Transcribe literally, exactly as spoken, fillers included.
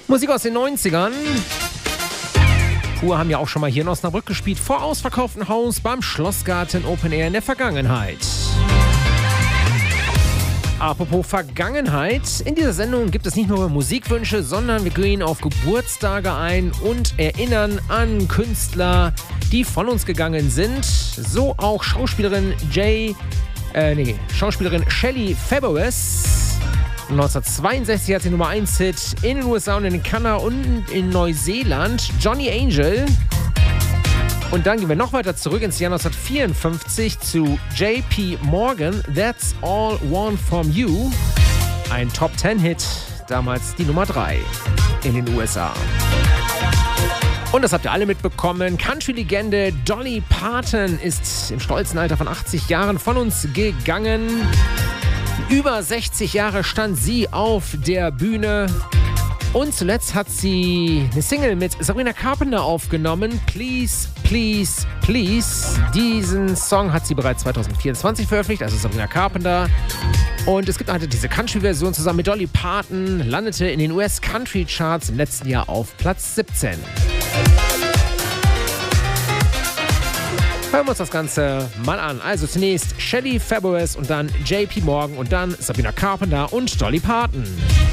Musik aus den neunzigern. Pur haben ja auch schon mal hier in Osnabrück gespielt, vor ausverkauftem Haus beim Schlossgarten Open Air in der Vergangenheit. Apropos Vergangenheit, in dieser Sendung gibt es nicht nur Musikwünsche, sondern wir gehen auf Geburtstage ein und erinnern an Künstler, die von uns gegangen sind. So auch Schauspielerin Jay, äh, nee, Schauspielerin Shelley Fabares. neunzehnhundertzweiundsechzig hat sie Nummer eins Hit in den U S A und in Kanada und in Neuseeland. Johnny Angel. Und dann gehen wir noch weiter zurück ins Jahr neunzehnhundertvierundfünfzig zu J P Morgan, That's All Want From You. Ein Top Ten Hit, damals die Nummer drei in den U S A. Und das habt ihr alle mitbekommen. Country-Legende Dolly Parton ist im stolzen Alter von achtzig Jahren von uns gegangen. Über sechzig Jahre stand sie auf der Bühne. Und zuletzt hat sie eine Single mit Sabrina Carpenter aufgenommen. Please, Please, Please. Diesen Song hat sie bereits zweitausendvierundzwanzig veröffentlicht, also Sabrina Carpenter. Und es gibt halt diese Country-Version zusammen mit Dolly Parton. Landete in den U S Country Charts im letzten Jahr auf Platz siebzehn. Hören wir uns das Ganze mal an. Also zunächst Shelley Fabares und dann J P Morgan und dann Sabrina Carpenter und Dolly Parton.